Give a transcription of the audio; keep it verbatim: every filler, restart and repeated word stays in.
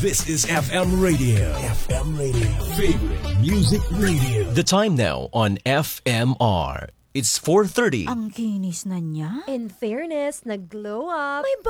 This is F M Radio. F M Radio. Favorite Music Radio. The time now on F M R. It's four thirty. Ang kinis na niya. In fairness, nag-glow up. May